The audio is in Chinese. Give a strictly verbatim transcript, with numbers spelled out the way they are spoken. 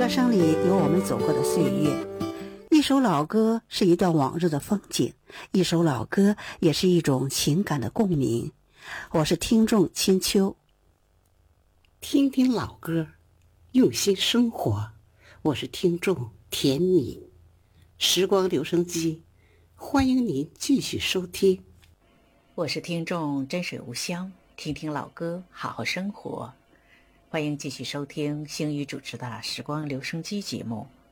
歌声里有我们走过的岁月，一首老歌是一段往日的风景，一首老歌也是一种情感的共鸣。我是听众千秋， 听听老歌，用心生活。我是听众田敏，时光留声机，欢迎您继续收听。 我是听众真水无香，听听老歌，好好生活。欢迎继续收听星宇主持的时光留声机节目，